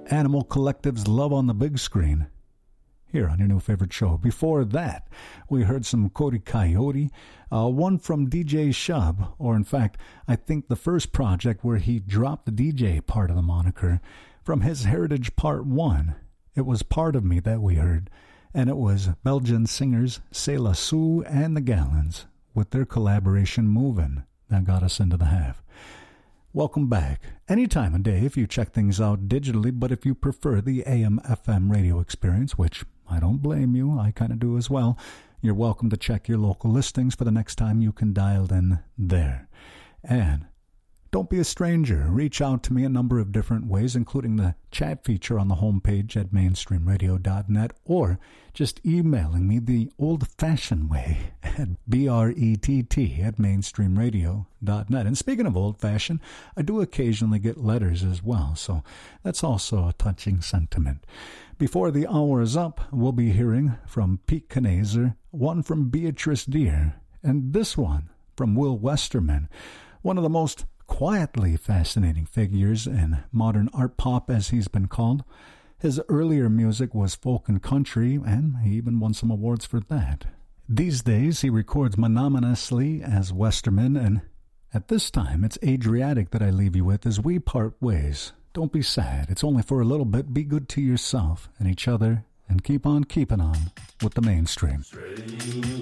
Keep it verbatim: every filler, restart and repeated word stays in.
Animal Collective's Love on the Big Screen, here on your new favorite show. Before that, we heard some Cody Coyote, uh, one from D J Shub, or in fact, I think the first project where he dropped the D J part of the moniker, from his Heritage Part one. It was Part of Me that we heard, and it was Belgian singers C'est La Sue and the Gallons with their collaboration Movin' that got us into the half. Welcome back. Any time of day if you check things out digitally, but if you prefer the A M F M radio experience, which I don't blame you, I kind of do as well, you're welcome to check your local listings for the next time you can dial in there. And don't be a stranger. Reach out to me a number of different ways, including the chat feature on the homepage at mainstream radio dot net, or just emailing me the old-fashioned way at brett at mainstream radio dot net. And speaking of old-fashioned, I do occasionally get letters as well, so that's also a touching sentiment. Before the hour is up, we'll be hearing from Pete Knazer, one from Beatrice Deer, and this one from Will Westerman, one of the most quietly fascinating figures in modern art pop, as he's been called. His earlier music was folk and country, and he even won some awards for that. These days, he records monotonously as Westerman, and at this time, it's Adriatic that I leave you with as we part ways. Don't be sad. It's only for a little bit. Be good to yourself and each other, and keep on keeping on with the mainstream.